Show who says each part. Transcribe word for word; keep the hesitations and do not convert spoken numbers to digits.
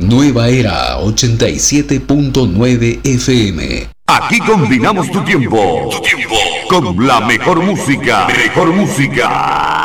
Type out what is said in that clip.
Speaker 1: Nueva Era ochenta y siete punto nueve F M.
Speaker 2: Aquí combinamos tu tiempo, tu tiempo con la mejor música, mejor música.